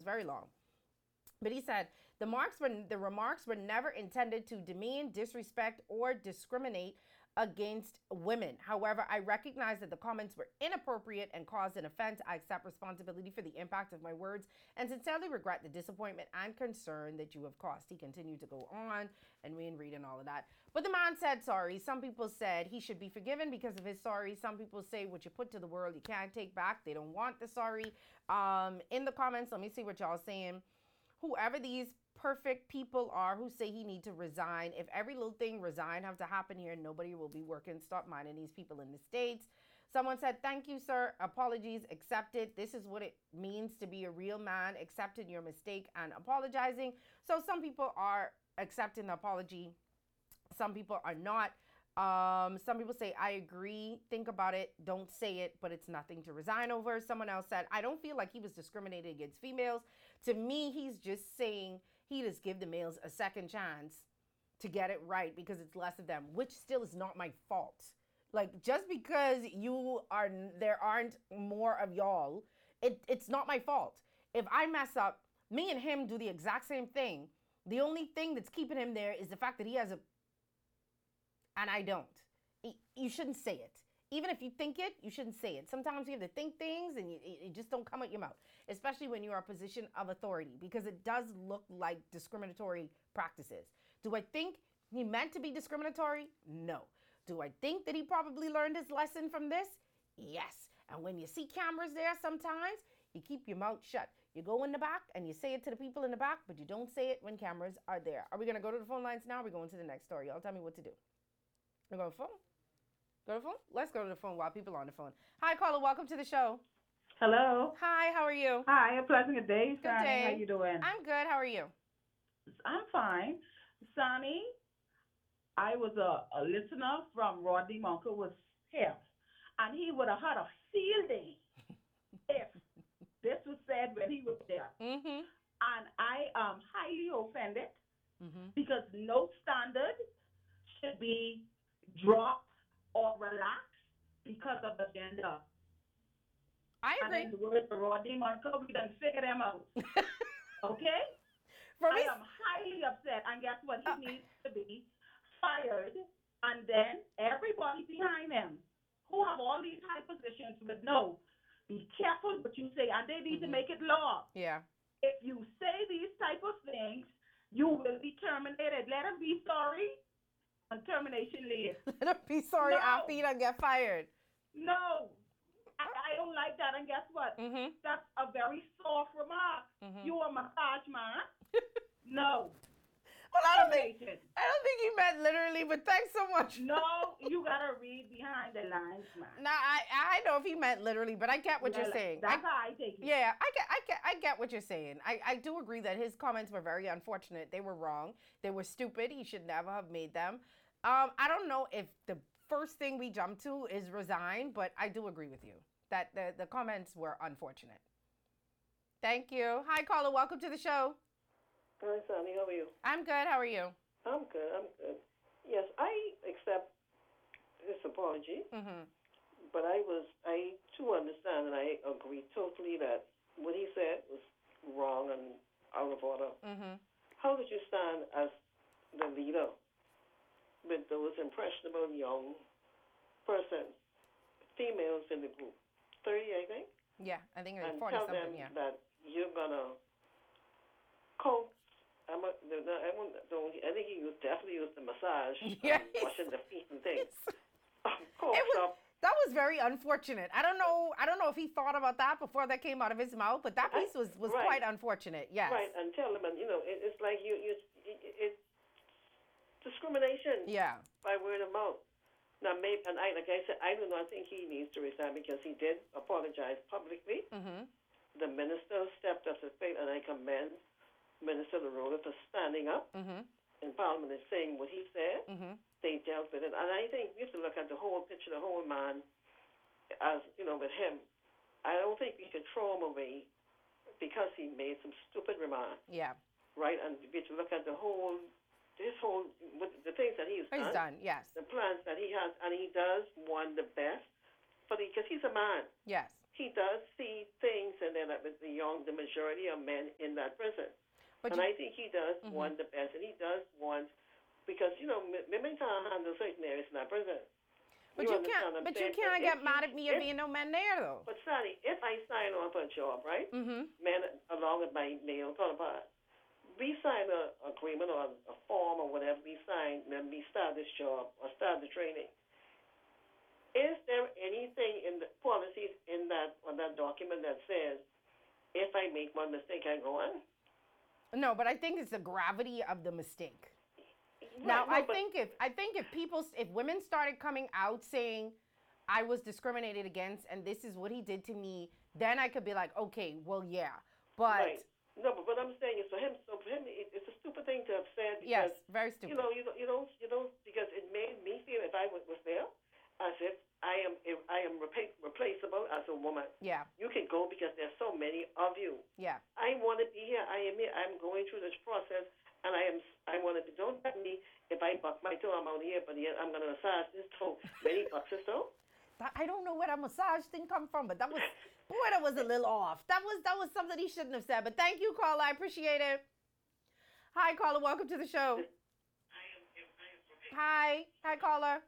very long. But he said the remarks were never intended to demean, disrespect, or discriminate against women. However, I recognize that the comments were inappropriate and caused an offense. I accept responsibility for the impact of my words and sincerely regret the disappointment and concern that you have caused. He continued to go on and read and all of that. But the man said sorry. Some people said he should be forgiven because of his sorry. Some people say what you put to the world, you can't take back. They don't want the sorry. In the comments, let me see what y'all saying. Whoever these perfect people are who say he need to resign, if every little thing resign have to happen here, nobody will be working. Stop minding these people in the States. Someone said, thank you, sir. Apologies accepted. This is what it means to be a real man, accepting your mistake and apologizing. So some people are accepting the apology. Some people are not. Some people say, I agree, think about it, don't say it, but it's nothing to resign over. Someone else said, I don't feel like he was discriminating against females. To me, he's just saying he just give the males a second chance to get it right because it's less of them, which still is not my fault. Like, just because there aren't more of y'all, it's not my fault. If I mess up, me and him do the exact same thing. The only thing that's keeping him there is the fact that he has and I don't. You shouldn't say it. Even if you think it, you shouldn't say it. Sometimes you have to think things and it just don't come out your mouth, especially when you're a position of authority, because it does look like discriminatory practices. Do I think he meant to be discriminatory? No. Do I think that he probably learned his lesson from this? Yes. And when you see cameras there sometimes, you keep your mouth shut. You go in the back and you say it to the people in the back, but you don't say it when cameras are there. Are we going to go to the phone lines now? Or are we going to the next story? Y'all tell me what to do. We go to the phone? Go to the phone? Let's go to the phone while people are on the phone. Hi, caller. Welcome to the show. Hello. Hi, how are you? Hi, a pleasant day, Good Sonny. day. How you doing? I'm good. How are you? I'm fine. Sonny, I was a listener from Rodney Monk was here, and he would have had a field day if this was said when he was there. Mm-hmm. And I am highly offended Mm-hmm. because no standard should be dropped or relaxed because of the gender. I And agree. in the words of Rodney Monk, we done figure them out. Okay? For me, I am highly upset, and guess what? He uh, needs to be fired, and then everybody behind him who have all these high positions would know. Be careful what you say, and they need to mm-hmm. make it law. Yeah. If you say these type of things, you will be terminated. Let him be sorry, and termination later. Let him be sorry after No, you don't get fired. no, I don't like that. And guess what? Mm-hmm. That's a very soft remark. Mm-hmm. You a massage man? No. Well, Termination. I don't think he meant literally, but thanks so much. No, you gotta read behind the lines, man. No, I know if he meant literally, but I get what you're saying. That's how I take it. Yeah, I get what you're saying. I do agree that his comments were very unfortunate. They were wrong. They were stupid. He should never have made them. I don't know if the first thing we jump to is resign, but I do agree with you that the comments were unfortunate. Thank you. Hi, caller. Welcome to the show. Hi, Sammy. How are you? I'm good. How are you? I'm good. I'm good. Yes, I accept his apology, Mm-hmm. but I too understand and I agree totally that what he said was wrong and out of order. Mm-hmm. How could you stand as the leader with those impressionable young persons, females in the group, 30, I think, Yeah, I think it was and 40 tell something. them Yeah. that you're gonna coach? I think he definitely used the massage, Yes. washing the feet and things. It was, that was very unfortunate. I don't know if he thought about that before that came out of his mouth, but that piece was right. quite unfortunate. Yes. Right, and tell them, and it's like it's discrimination. Yeah. By word of mouth. Now, maybe, and like I said, I do not think he needs to resign because he did apologize publicly. Mm-hmm. The minister stepped up to the plate, and I commend Minister LaRosa for standing up Mm-hmm. in Parliament and saying what he said. Mm-hmm. They dealt with it, and I think we have to look at the whole picture, the whole man, as with him. I don't think we can throw him away because he made some stupid remarks. Yeah. Right, and we have to look at the things that he's done. Yes. the plans that he has, and he does want the best, because he's a man. Yes. he does see things, and then the majority of men in that prison. But And you, I think he does want the best, and he does want, because, women can't handle certain areas in that prison. but you can't. But you can't get mad at me if ain't no men there though. But Sally, if I sign on for a job, right? Mm-hmm. Men, along with my male counterpart, we sign a agreement or a form or whatever we sign, and we start this job or start the training. Is there anything in the policies in that on that document that says, if I make one mistake, I go on? No, but I think it's the gravity of the mistake. Right, Now, no, I but- think if women started coming out saying I was discriminated against and this is what he did to me, then I could be like, okay, well, yeah. But Right. No, but what I'm saying is for him, it's a stupid thing to have said yes, because very stupid. you don't because it made me feel if I was there as if I am replaceable as a woman. Yeah, You can go because there's so many of you. yeah. I want to be here. I am here. I'm going through this process, and I want to be. Don't tell me if I buck my toe, I'm out here, but yet I'm going to massage this toe. Many bucks his toe. I don't know where that massage thing come from, but that was a little off. That was something he shouldn't have said. But thank you, caller. I appreciate it. Hi, caller. Welcome to the show. Hi, caller.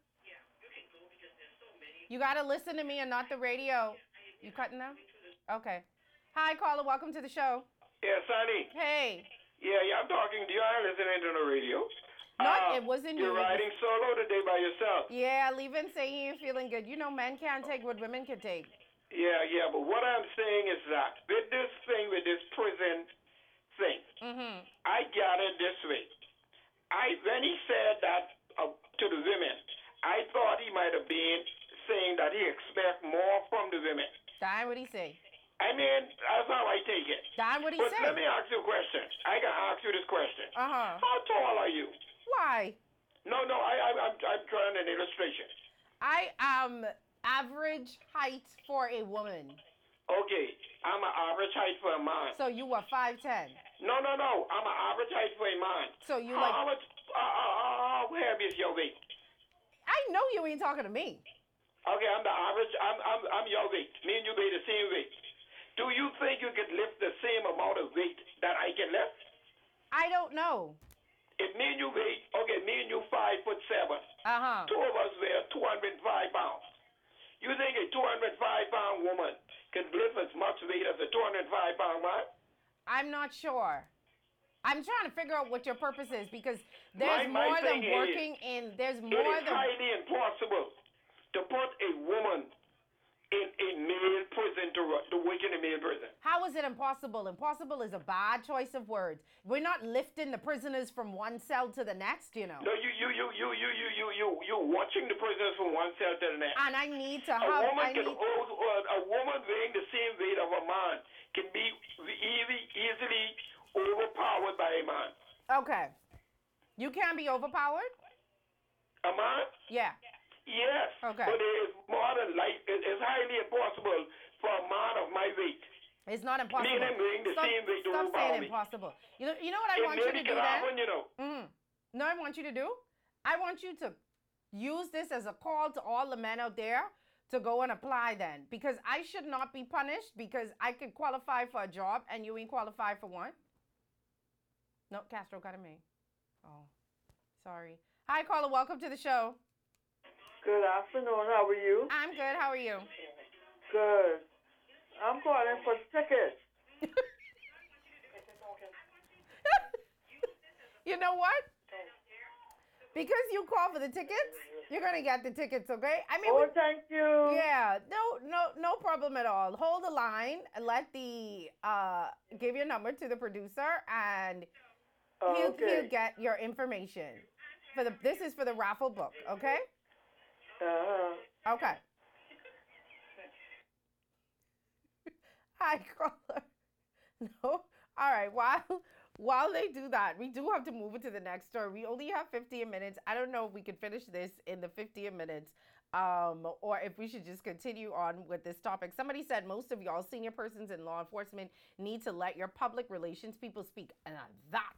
You gotta listen to me and not the radio. You cutting now? Okay. Hi, caller. Welcome to the show. Yeah, Sonny. Hey. Yeah, I'm talking to you. I'm listening to the radio. It wasn't you. You're riding solo today by yourself. Yeah, leave and say he ain't feeling good. You know, men can't take what women can take. Yeah, but what I'm saying is that with this thing, with this prison thing, I got it this way. When he said that to the women, I thought he might have been saying that he expect more from the women. Don, what he say? I mean, that's how I take it. Don, what he But say? let me ask you a question. I can ask you this question. How tall are you? Why? No, I'm trying an illustration. I am average height for a woman. Okay, I'm an average height for a man. So you are 5'10". No, I'm an average height for a man. So you how much? How heavy is your weight? I know you ain't talking to me. Okay, I'm the average. I'm your weight. Me and you weigh the same weight. Do you think you could lift the same amount of weight that I can lift? I don't know. If me and you weigh, me and you 5'7". Two of us weigh 205 pounds. You think a 205-pound woman can lift as much weight as a 205-pound man? I'm not sure. I'm trying to figure out what your purpose is because there's My more than thing working in. There's It more is than. highly impossible to put a woman in a male prison to work in a male prison. How is it impossible? Impossible is a bad choice of words. We're not lifting the prisoners from one cell to the next, you know. No, you watching the prisoners from one cell to the next. And I need to A have. woman weighing the same weight of a man can be easily overpowered by a man. Okay. You can't be overpowered? A man? Yeah. Yes. Okay. But it is more than it's highly impossible for a man of my weight. It's not impossible. Me and him weighing the same weight to Stop overpower saying me. impossible. You know what I want you to Maybe do can then? happen, you know. No, I want you to do? I want you to use this as a call to all the men out there to go and apply then. Because I should not be punished because I could qualify for a job and you ain't qualified for one. No, Castro got me. Oh, sorry. Hi, caller. Welcome to the show. Good afternoon. How are you? I'm good. How are you? Good. I'm calling for tickets. You know what? Because you call for the tickets, you're gonna get the tickets, okay? I mean, Thank you. yeah, no problem at all. Hold the line. Let give your number to the producer, and he'll get your information. This is for the raffle book, okay? Okay. Hi, caller. No. All right. While they do that, we do have to move it to the next story. We only have 15 minutes. I don't know if we could finish this in the 15 minutes, or if we should just continue on with this topic. Somebody said most of y'all senior persons in law enforcement need to let your public relations people speak, and that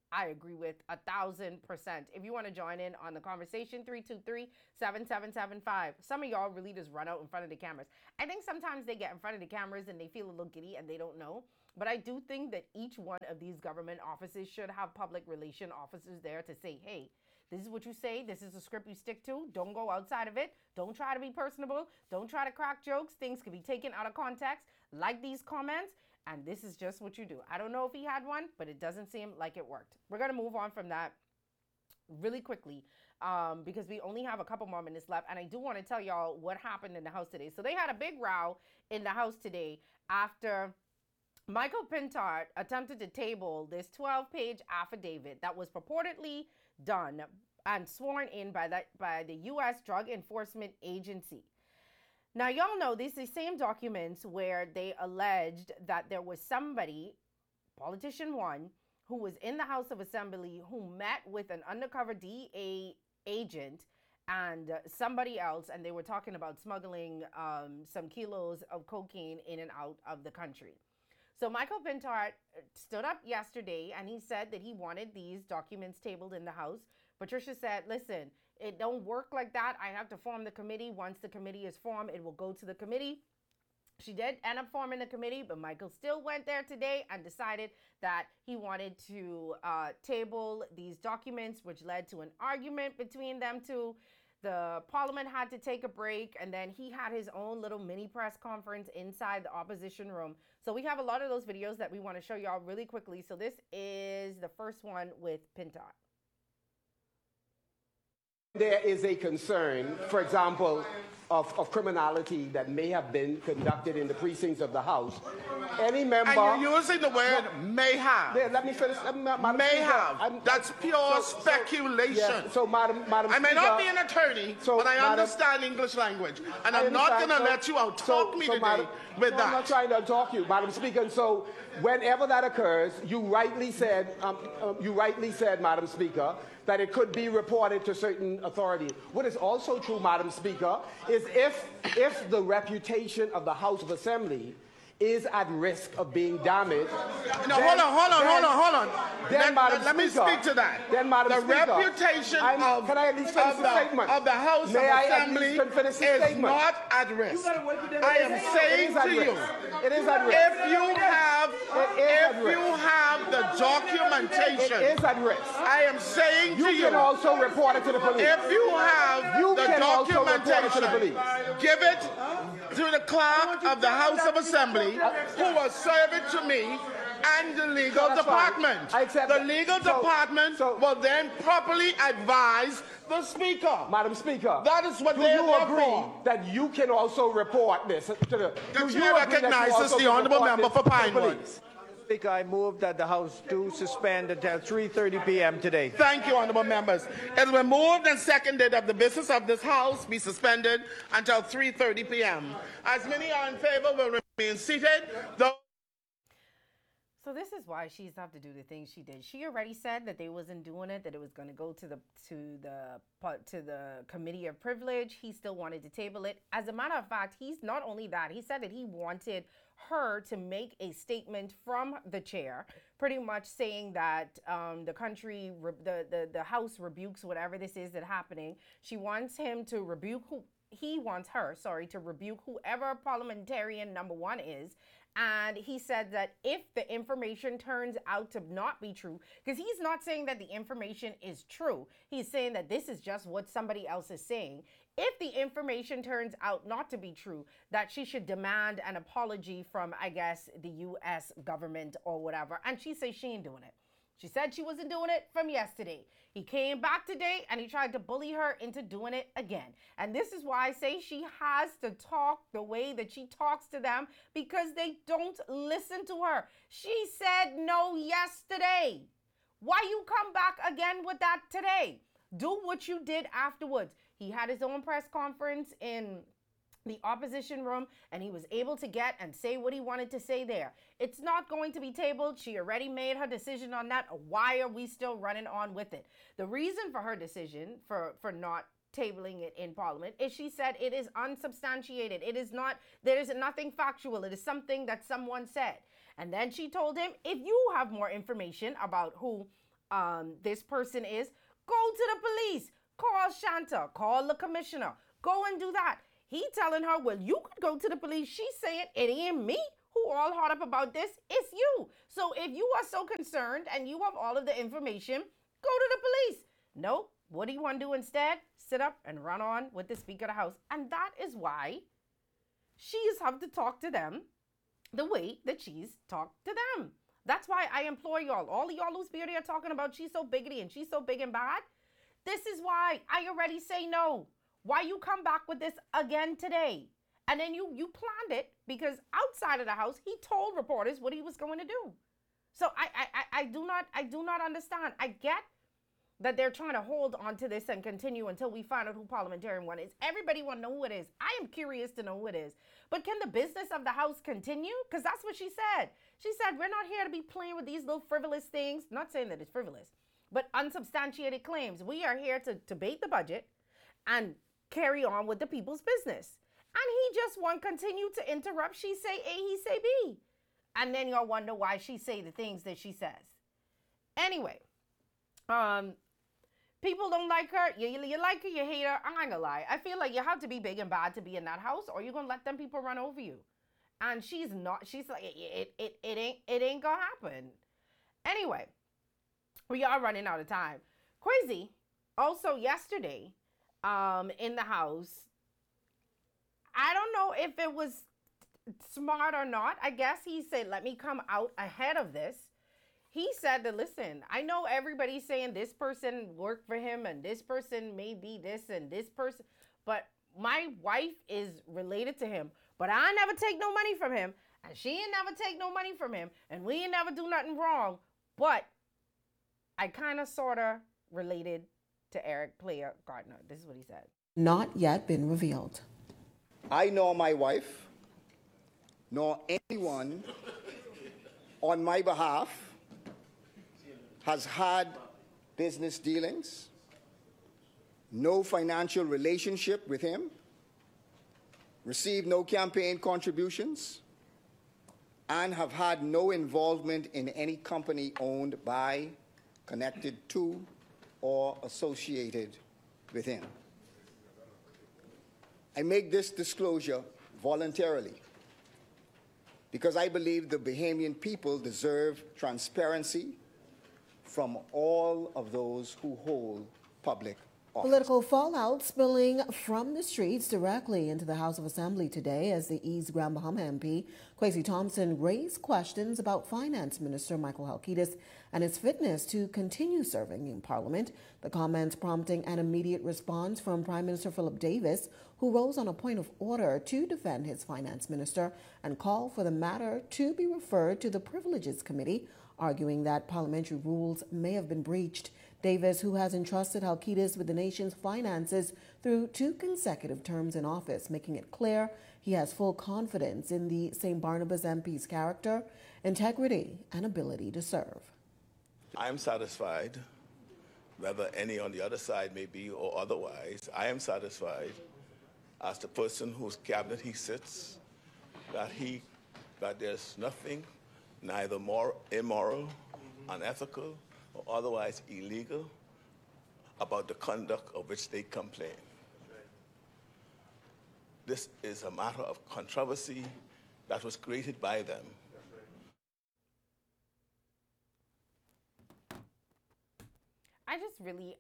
I agree with 1,000%. If you want to join in on the conversation, 323-7775. Some of y'all really just run out in front of the cameras. I think sometimes they get in front of the cameras and they feel a little giddy and they don't know. But I do think that each one of these government offices should have public relation officers there to say, hey, this is what you say. This is the script you stick to. Don't go outside of it. Don't try to be personable. Don't try to crack jokes. Things can be taken out of context, like these comments. And this is just what you do. I don't know if he had one, but it doesn't seem like it worked. We're going to move on from that really quickly because we only have a couple more minutes left. And I do want to tell y'all what happened in the House today. So they had a big row in the House today after Michael Pintard attempted to table this 12-page affidavit that was purportedly done and sworn in by the U.S. Drug Enforcement Agency. Now, y'all know these are the same documents where they alleged that there was somebody, politician one, who was in the House of Assembly who met with an undercover DEA agent and somebody else, and they were talking about smuggling some kilos of cocaine in and out of the country. So Michael Pintard stood up yesterday and he said that he wanted these documents tabled in the House. Patricia said, listen, it don't work like that. I have to form the committee. Once the committee is formed, it will go to the committee. She did end up forming the committee, but Michael still went there today and decided that he wanted to table these documents, which led to an argument between them two. The parliament had to take a break, and then he had his own little mini press conference inside the opposition room. So we have a lot of those videos that we want to show y'all really quickly. So this is the first one with Pintard. There is a concern, for example, of criminality that may have been conducted in the precincts of the House. Any member... And you're using the word may have. Let me finish. May have. That's pure speculation. Yeah, so, Madam I may Speaker, not be an attorney, but I understand English language. And I'm not going to let you out-talk me today with that. I'm not trying to talk you, Madam Speaker. And so whenever that occurs, you rightly said, Madam Speaker, that it could be reported to certain authorities. What is also true, Madam Speaker, is if the reputation of the House of Assembly is at risk of being damaged. No, hold on. Let me Speaker, speak to that. Then, Madam the Speaker, reputation of the House of Assembly is not at risk. I am saying to you, it is at risk. If you have the documentation, it is at risk. I am saying to you, you can also report it to the police. If you have the documentation, give it to the clerk of the House of Assembly, who will serve it to me and the legal department. The legal department will then properly advise the Speaker. Madam Speaker, that is what do you agree that you can also report this to the... The chair recognizes the honourable member for Pinewood. Speaker, I move that the House do suspend until 3:30 p.m. today. Thank you, honourable members. It has been moved and seconded that the business of this House be suspended until 3:30 p.m. As many are in favour will remain seated. So this is why she's have to do the things she did. She already said that they wasn't doing it, that it was going to go to the committee of privilege. He still wanted to table it. As a matter of fact, he's not only that, he said that he wanted her to make a statement from the chair, pretty much saying that the country, the House rebukes whatever this is that happening. She wants him to rebuke he wants her, to rebuke whoever parliamentarian number one is. And he said that if the information turns out to not be true, because he's not saying that the information is true. He's saying that this is just what somebody else is saying. If the information turns out not to be true, that she should demand an apology from, I guess, the U.S. government or whatever. And she says she ain't doing it. She said she wasn't doing it from yesterday. He came back today and he tried to bully her into doing it again. And this is why I say she has to talk the way that she talks to them, because they don't listen to her. She said no yesterday. Why you come back again with that today? Do what you did afterwards. He had his own press conference in the opposition room, and he was able to get and say what he wanted to say there. It's not going to be tabled. She already made her decision on that. Why are we still running on with it? The reason for her decision for not tabling it in Parliament is she said it is unsubstantiated. It is not, there is nothing factual. It is something that someone said. And then she told him, if you have more information about who this person is, go to the police, call Shanta, call the commissioner, go and do that. He telling her, well, you could go to the police. She's saying, it ain't me who all hot up about this, it's you. So if you are so concerned and you have all of the information, go to the police. Nope. What do you want to do instead? Sit up and run on with the Speaker of the House. And that is why she's have to talk to them the way that she's talked to them. That's why I implore y'all, all of y'all who's here there talking about she's so biggity and she's so big and bad, this is why I already say no. Why you come back with this again today? And then you planned it because outside of the house, he told reporters what he was going to do. So I do not understand. I get that they're trying to hold on to this and continue until we find out who parliamentarian one is. Everybody want to know who it is. I am curious to know who it is. But can the business of the house continue? Because that's what she said. She said, we're not here to be playing with these little frivolous things. Not saying that it's frivolous, but unsubstantiated claims. We are here to debate the budget and carry on with the people's business. And he just won't continue to interrupt. She say A, he say B. And then y'all wonder why she say the things that she says. Anyway, people don't like her. You like her, you hate her. I'm not gonna lie. I feel like you have to be big and bad to be in that house, or you're gonna let them people run over you. And she's not. She's like, it ain't gonna happen. Anyway, we are running out of time. Crazy. Also yesterday, in the house, I don't know if it was smart or not. I guess he said, let me come out ahead of this. He said that, listen, I know everybody's saying this person worked for him and this person may be this and this person, but my wife is related to him, but I never take no money from him and she ain't never take no money from him and we ain't never do nothing wrong, but I kind of sort of related to Eric Player Gardner. This is what he said. Not yet been revealed. I nor my wife, nor anyone on my behalf has had business dealings, no financial relationship with him, received no campaign contributions, and have had no involvement in any company owned by, connected to, or associated with him. I make this disclosure voluntarily because I believe the Bahamian people deserve transparency from all of those who hold public office. Political fallout spilling from the streets directly into the House of Assembly today as the East Grand Bahama MP, Kwesi Thompson, raised questions about Finance Minister Michael Halkitis and his fitness to continue serving in Parliament. The comments prompting an immediate response from Prime Minister Philip Davis, who rose on a point of order to defend his finance minister and call for the matter to be referred to the Privileges Committee, arguing that parliamentary rules may have been breached. Davis, who has entrusted Halkitis with the nation's finances through 2 consecutive terms in office, making it clear he has full confidence in the St. Barnabas MP's character, integrity, and ability to serve. I am satisfied, whether any on the other side may be or otherwise, I am satisfied as the person whose cabinet he sits, that there's nothing neither immoral, unethical, or otherwise illegal about the conduct of which they complain. This is a matter of controversy that was created by them. I just really,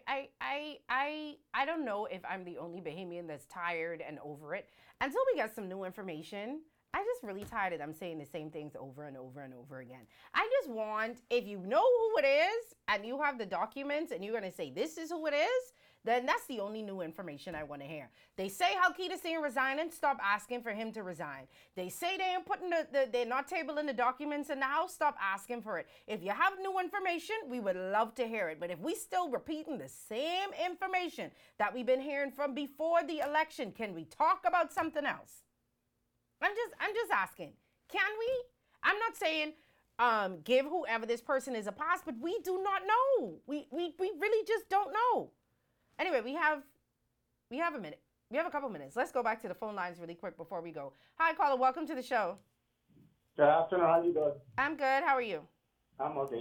I don't know if I'm the only Bahamian that's tired and over it. Until we get some new information, I just really tired of them saying the same things over and over and over again. I just want, if you know who it is and you have the documents and you're going to say this is who it is, then that's the only new information I want to hear. They say Halkitis ain't resigning, stop asking for him to resign. They say they ain't putting they're not tabling the documents in the House, stop asking for it. If you have new information, we would love to hear it. But if we still repeating the same information that we've been hearing from before the election, can we talk about something else? I'm just asking, can we? I'm not saying give whoever this person is a pass, but we do not know. We really just don't know. Anyway, we have a minute. We have a couple minutes. Let's go back to the phone lines really quick before we go. Hi, caller. Welcome to the show. Good afternoon. How you doing? I'm good. How are you? I'm okay.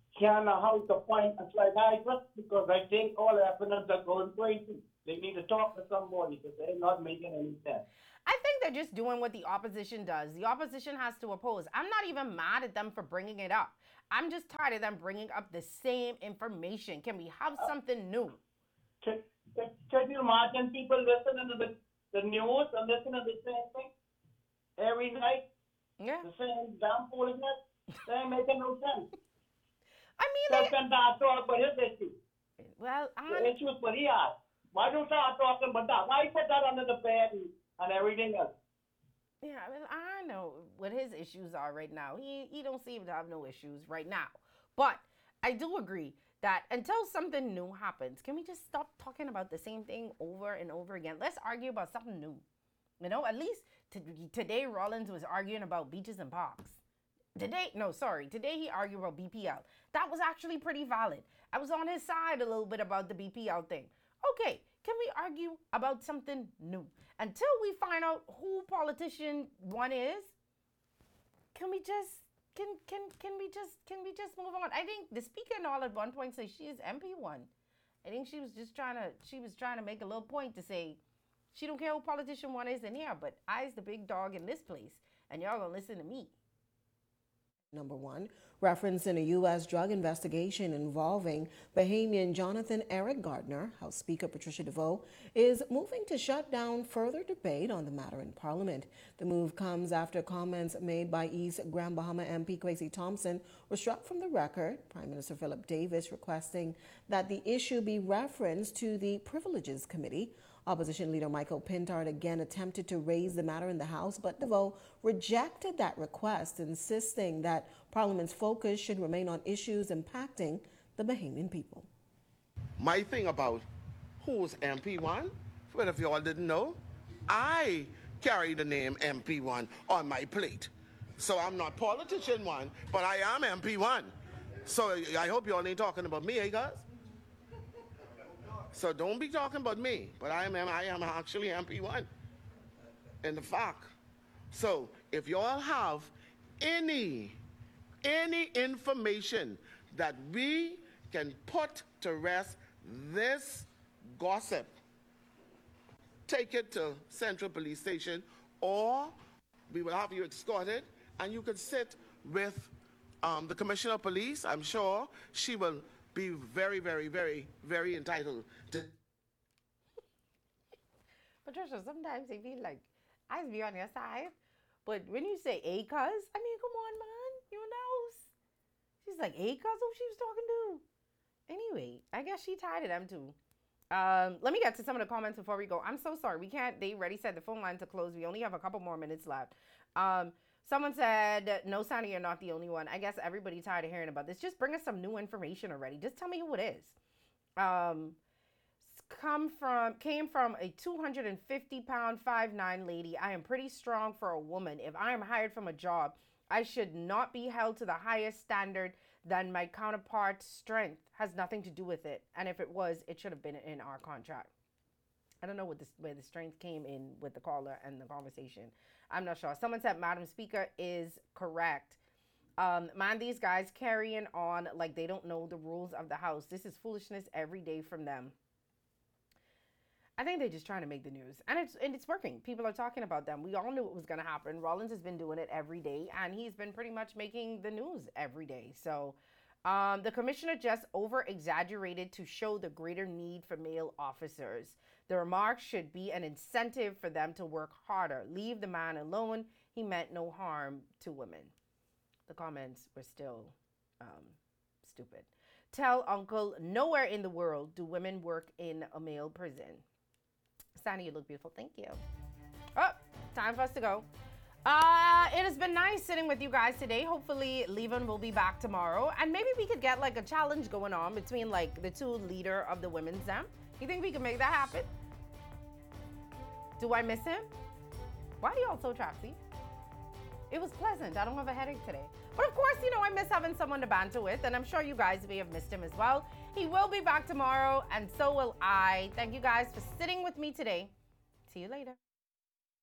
can a house appoint a psychiatrist? Because I think all Africans are going crazy. They need to talk to somebody because they're not making any sense. I think they're just doing what the opposition does. The opposition has to oppose. I'm not even mad at them for bringing it up. I'm just tired of them bringing up the same information. Can we have something new? Can you imagine people listening to the news and listening to the same thing every night? Yeah. The same damn foolishness? They ain't making no sense. I mean, they can talk about his issue. Well, the issues what he has. Why don't you start talking about that? Why you put that under the bed and everything else? Yeah, I mean, I know what his issues are right now. He don't seem to have no issues right now. But I do agree that until something new happens, can we just stop talking about the same thing over and over again? Let's argue about something new. You know, at least today Rollins was arguing about beaches and parks. Today he argued about BPL. That was actually pretty valid. I was on his side a little bit about the BPL thing. Okay, can we argue about something new? Until we find out who politician one is, can we just move on? I think the speaker and all at one point said she is MP1. I think she was trying to make a little point to say she don't care who politician one is in here, but I's the big dog in this place, and y'all gonna listen to me. Number one, reference in a U.S. drug investigation involving Bahamian Jonathan Eric Gardner, House Speaker Patricia DeVoe, is moving to shut down further debate on the matter in Parliament. The move comes after comments made by East Grand Bahama MP Kwesi Thompson were struck from the record. Prime Minister Philip Davis requesting that the issue be referenced to the Privileges Committee. Opposition leader Michael Pintard again attempted to raise the matter in the House, but DeVoe rejected that request, insisting that Parliament's focus should remain on issues impacting the Bahamian people. My thing about who's MP1, well, if you all didn't know, I carry the name MP1 on my plate. So I'm not politician one, but I am MP1. So I hope you all ain't talking about me, eh, guys? So don't be talking about me, but I am actually MP1 in the fact. So if you all have any information that we can put to rest this gossip, take it to Central Police Station, or we will have you escorted and you can sit with the Commissioner of Police. I'm sure she will be very, very, very, very entitled to. Patricia, sometimes I feel like I be on your side, but when you say a cuz, I mean, come on, man, you know. She's like, a cuz, who she was talking to? Anyway, I guess she tired of them too. Let me get to some of the comments before we go. I'm so sorry, they already said the phone lines are closed. We only have a couple more minutes left. Someone said, no, Sonny, you're not the only one. I guess everybody's tired of hearing about this. Just bring us some new information already. Just tell me who it is. Came from a 250-pound 5'9" lady. I am pretty strong for a woman. If I am hired from a job, I should not be held to the highest standard than my counterpart's strength. Has nothing to do with it. And if it was, it should have been in our contract. I don't know where the strength came in with the caller and the conversation. I'm not sure. Someone said Madam Speaker is correct. Man, these guys carrying on like they don't know the rules of the House. This is foolishness every day from them. I think they're just trying to make the news. And it's working. People are talking about them. We all knew it was going to happen. Rollins has been doing it every day, and he's been pretty much making the news every day. So the commissioner just over-exaggerated to show the greater need for male officers. The remarks should be an incentive for them to work harder. Leave the man alone. He meant no harm to women. The comments were still stupid. Tell Uncle, nowhere in the world do women work in a male prison. Sandy, you look beautiful. Thank you. Oh, time for us to go. It has been nice sitting with you guys today. Hopefully, Levin will be back tomorrow. And maybe we could get like a challenge going on between like the two leader of the women's them. You think we can make that happen? Do I miss him? Why are y'all so trapsy? It was pleasant. I don't have a headache today. But of course, you know, I miss having someone to banter with, and I'm sure you guys may have missed him as well. He will be back tomorrow, and so will I. Thank you guys for sitting with me today. See you later.